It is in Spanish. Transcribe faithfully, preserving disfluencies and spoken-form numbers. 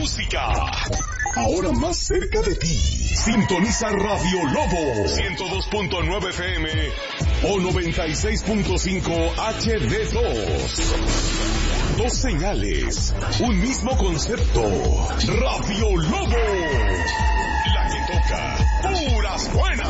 música. Ahora más cerca de ti. Sintoniza Radio Lobo ciento dos punto nueve F M o noventa y seis punto cinco H D dos. Dos señales, un mismo concepto. Radio Lobo. La que toca puras buenas.